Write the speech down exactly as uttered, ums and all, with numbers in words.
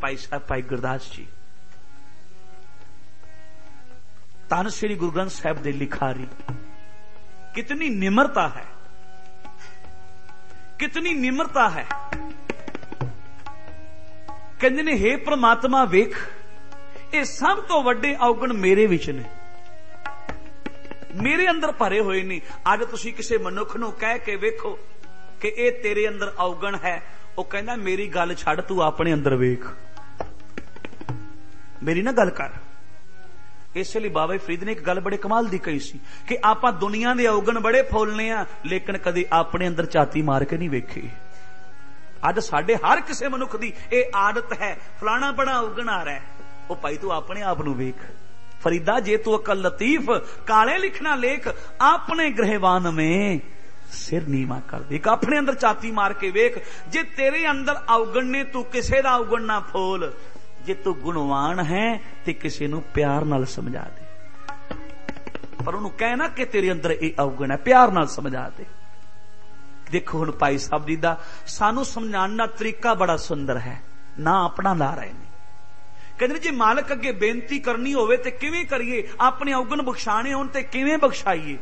भाई साहब भाई गुरदास जी, धन श्री गुरु ग्रंथ साहिब दे लिखारी, कितनी निम्रता है, कितनी निम्रता है। कहंदे ने हे परमात्मा वेख, ये सब तो वड्डे अवगुण मेरे विच ने, मेरे अंदर भरे हुए नहीं। अज तुसीं किसी मनुख नूं कह के वेखो कि ये तेरे अंदर अवगुण है, वो कहना मेरी गल छड़, तू अपने अंदर वेख, मेरी ना गल कर। इसलिए बाबा फरीद ने एक गल बड़े कमाल दी कही सी कि आपां दुनिया दे अवगुण बड़े फौलने आ, लेकिन कदी अपने अंदर झाती मार के नहीं वेखे। अज साडे हर किसी मनुख दी ये आदत है, फलाना बड़ा अवगुण आ रहा है, वो भाई तू अपने आप नूं वेख। फरीदा जे तू अकल लतीफ, काले लिखना लेख, अपने गृहवान में सिर नीवा कर दे। अपने अंदर छाती मार के वेख, जे तेरे अंदर अवगुण ने तू किसे दा अवगुण ना फोल। जे तू गुणवान है ते किसी नूं प्यार नाल समझा दे, पर उन्होंने कहना कि तेरे अंदर ये अवगुण है, प्यार नाल समझा दे। देखो हुण भाई साहब जी दा सानू समझाने का तरीका बड़ा सुंदर है, ना अपना ला रहे ने। कहते जे मालक अगे बेनती करनी होवे ते किवें करिए, अपने अवगुण बख्शाने होण ते किवें बख्शाइए।